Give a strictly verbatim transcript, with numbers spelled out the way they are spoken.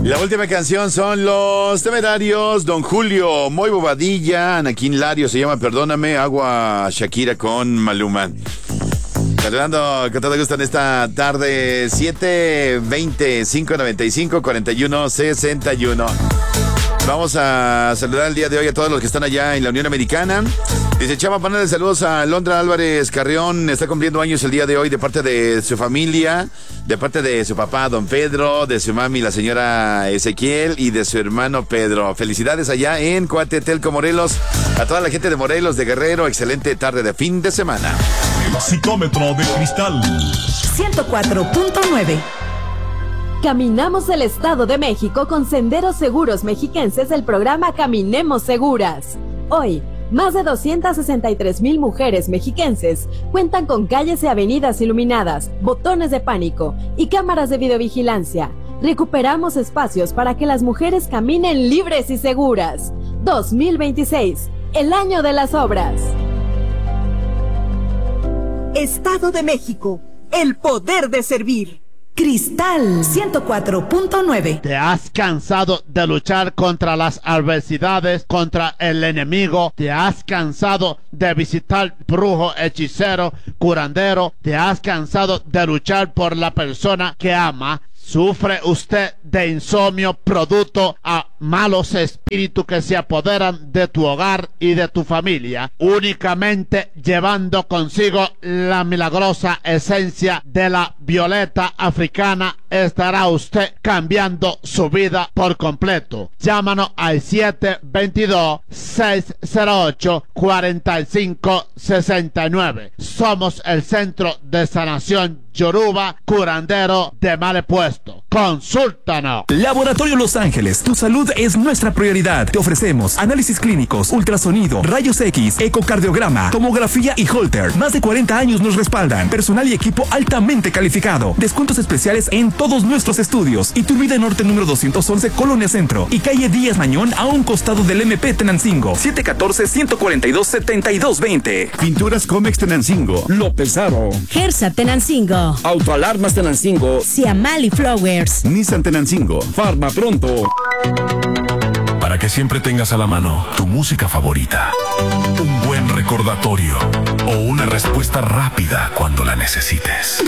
La última canción son Los Temerarios, Don Julio, Moy Bobadilla, Anaquín Lario, se llama Perdóname, Agua Shakira con Maluma. Saludando con todo gusto en esta tarde, siete veinte, cinco noventa y cinco, cuarenta y uno, sesenta y uno. Vamos a saludar el día de hoy a todos los que están allá en la Unión Americana. Dice Chava, mandarle saludos a Londra Álvarez Carrión, está cumpliendo años el día de hoy de parte de su familia, de parte de su papá, don Pedro, de su mami, la señora Ezequiel, y de su hermano Pedro. Felicidades allá en Coatetelco, Morelos. A toda la gente de Morelos, de Guerrero, excelente tarde de fin de semana. El psicómetro de cristal ciento cuatro punto nueve. Caminamos el Estado de México con Senderos Seguros Mexiquenses del programa Caminemos Seguras. Hoy, más de doscientas sesenta y tres mil mujeres mexiquenses cuentan con calles y avenidas iluminadas, botones de pánico y cámaras de videovigilancia. Recuperamos espacios para que las mujeres caminen libres y seguras. dos mil veintiséis, el año de las obras. Estado de México, el poder de servir. Cristal ciento cuatro punto nueve. ¿Te has cansado de luchar contra las adversidades, contra el enemigo? ¿Te has cansado de visitar brujo, hechicero, curandero? ¿Te has cansado de luchar por la persona que ama? ¿Sufre usted de insomnio producto a malos espíritus que se apoderan de tu hogar y de tu familia? Únicamente llevando consigo la milagrosa esencia de la violeta africana estará usted cambiando su vida por completo. Llámanos al siete dos dos, seis cero ocho, cuatro cinco seis nueve. Somos el Centro de Sanación Yoruba, curandero de mal puesto. Consúltanos. Laboratorio Los Ángeles, tu salud es nuestra prioridad. Te ofrecemos análisis clínicos, ultrasonido, rayos X, ecocardiograma, tomografía y Holter. Más de cuarenta años nos respaldan. Personal y equipo altamente calificado. Descuentos especiales en todos nuestros estudios. Iturbide Norte número doscientos once, Colonia Centro. Y calle Díaz Mañón a un costado del M P Tenancingo. siete uno cuatro, uno cuatro dos, siete dos dos cero. Pinturas Comex Tenancingo. López Aro. Gersa Tenancingo. Autoalarmas Tenancingo. Ciamali Flowers. Nissan Tenancingo. Farma Pronto. para que siempre tengas a la mano tu música favorita, un buen recordatorio o una respuesta rápida cuando la necesites.